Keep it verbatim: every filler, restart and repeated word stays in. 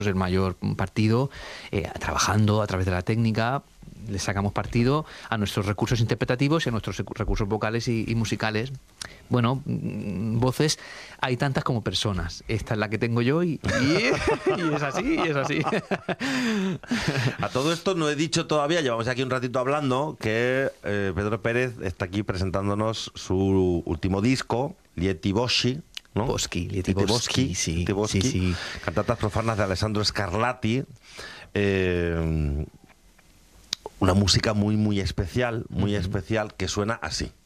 el mayor partido, eh, trabajando a través de la técnica, le sacamos partido a nuestros recursos interpretativos y a nuestros recursos vocales y, y musicales. Bueno, voces hay tantas como personas. Esta es la que tengo yo y, y, y es así, y es así. A todo esto no he dicho todavía, llevamos aquí un ratito hablando, que eh, Pedro Pérez está aquí presentándonos su último disco, Lieti Boschi, ¿no? Boschi, Lieti Boschi, sí, Lieti Boschi, sí, sí. Cantatas profanas de Alessandro Scarlatti. Eh, una música muy, muy especial, muy uh-huh. especial, que suena así.